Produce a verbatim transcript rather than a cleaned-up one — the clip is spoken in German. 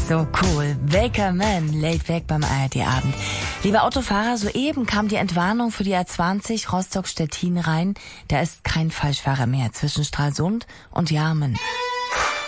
So cool. Waker Man, laid back beim A R D-Abend. Lieber Autofahrer, soeben kam die Entwarnung für die A zwanzig Rostock-Stettin rein. Da ist kein Falschfahrer mehr zwischen Stralsund und Jarmen.